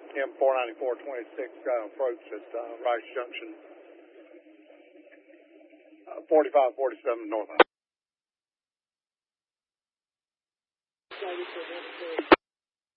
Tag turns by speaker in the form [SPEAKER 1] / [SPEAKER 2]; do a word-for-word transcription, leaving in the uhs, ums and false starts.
[SPEAKER 1] M four ninety-four twenty-six uh, approach at uh, Rice Junction, uh, forty-five forty-seven north.